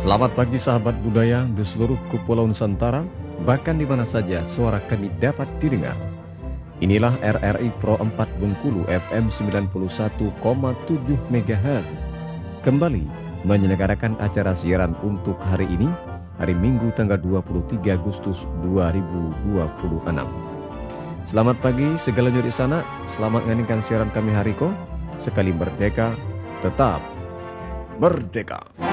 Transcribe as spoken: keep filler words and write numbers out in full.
Selamat pagi sahabat budaya di seluruh Kepulauan Nusantara, bahkan di mana saja suara kami dapat didengar. Inilah R R I Pro empat Bengkulu F M sembilan puluh satu koma tujuh MHz. Kembali menyelenggarakan acara siaran untuk hari ini, hari Minggu tanggal dua puluh tiga Agustus dua ribu dua puluh enam. Selamat pagi segalanya di sana, selamat mendengarkan siaran kami hari ko. Sekali merdeka, tetap merdeka.